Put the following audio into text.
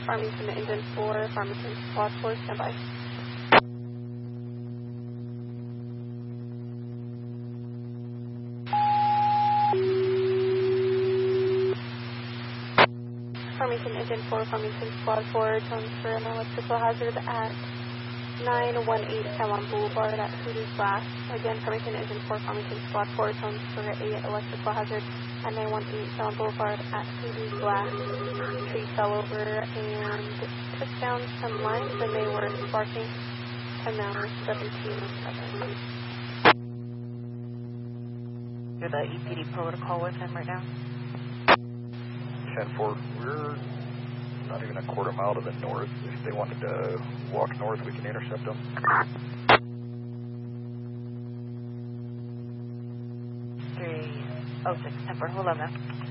Farmington Engine 4, Farmington Squad 4, standby. Farmington Engine 4, Farmington Squad 4, tones for an electrical hazard at 918 Taiwan Boulevard at Hoodoo's Glass. Again, Farmington Engine 4, Farmington Squad 4, tones for a electrical hazard at 918 Taiwan Boulevard at Hoodoo's Glass. Tree fell over and took down some lines and they were sparking. 10 hours, 1707. You're the EPD protocol with him right now? 10-4, we're not even a quarter mile to the north. If they wanted to walk north, we can intercept them. 306, 10-4, hold on, man.